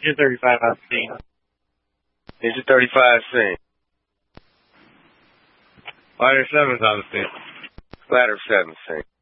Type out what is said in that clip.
You're 35 on the scene. Here's your 35 scene. Ladder 7's on the scene. Ladder 7 scene.